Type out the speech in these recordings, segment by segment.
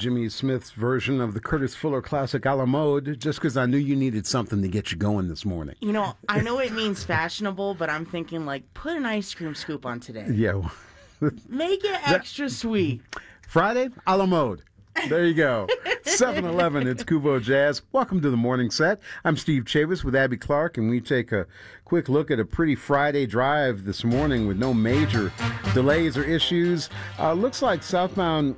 Jimmy Smith's version of the Curtis Fuller classic a la mode, just because I knew you needed something to get you going this morning. You know, I know it means fashionable, but I'm thinking, like, put an ice cream scoop on today. Yeah. Make it extra sweet. Friday, a la mode. There you go. 7-Eleven, it's Kuvo Jazz. Welcome to the morning set. I'm Steve Chavis with Abby Clark, and we take a quick look at a pretty Friday drive this morning with no major delays or issues. Looks like southbound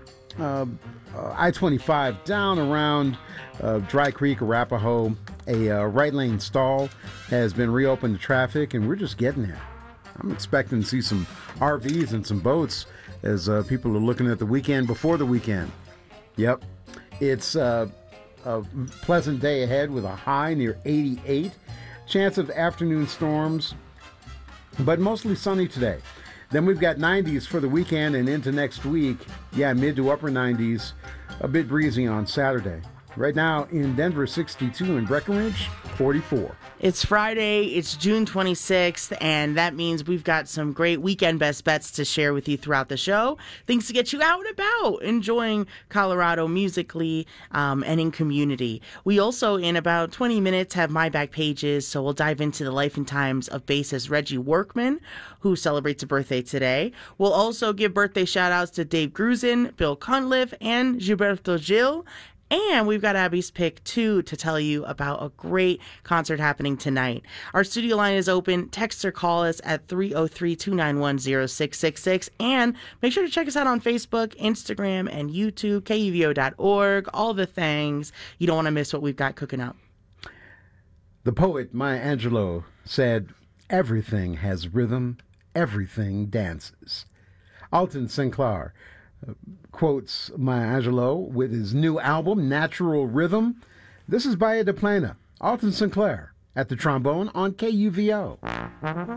I-25 down around Dry Creek, Arapahoe. A right lane stall has been reopened to traffic, and we're just getting there. I'm expecting to see some RVs and some boats as people are looking at the weekend before the weekend. Yep. It's a pleasant day ahead with a high near 88. Chance of afternoon storms, but mostly sunny today. Then we've got 90s for the weekend and into next week. Yeah, mid to upper 90s. A bit breezy on Saturday. Right now in Denver, 62. In Breckenridge, 44. It's Friday, it's June 26th, and that means we've got some great weekend best bets to share with you throughout the show. Things to get you out and about, enjoying Colorado musically and in community. We also, in about 20 minutes, have My Back Pages, so we'll dive into the life and times of bassist Reggie Workman, who celebrates a birthday today. We'll also give birthday shout-outs to Dave Grusin, Bill Cunliffe, and Gilberto Gil. And we've got Abby's pick, too, to tell you about a great concert happening tonight. Our studio line is open. Text or call us at 303-291-0666. And make sure to check us out on Facebook, Instagram, and YouTube, KUVO.org, all the things. You don't want to miss what we've got cooking up. The poet Maya Angelou said, "Everything has rhythm, everything dances." Alton Sinclair quotes Maya Angelou with his new album, Natural Rhythm. This is Bahia de Plana. Alton Sinclair at the trombone on KUVO.